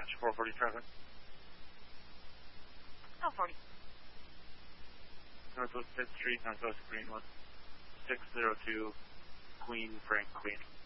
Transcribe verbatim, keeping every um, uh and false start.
Dispatch, four forty traffic. Oh, forty. Northwest fifth Street, Northwest Greenwood. six zero two, Queen, Frank, Queen.